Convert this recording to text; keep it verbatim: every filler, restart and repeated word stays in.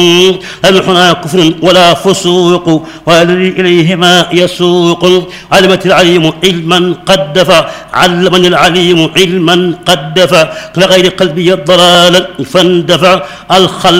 المحنى كفر ولا فسوق والذي إليهما يسوق. علمت العليم علما قد دفع علمني العليم علما قد دفع لغير قلبي ضلالا فاندفع. الخلق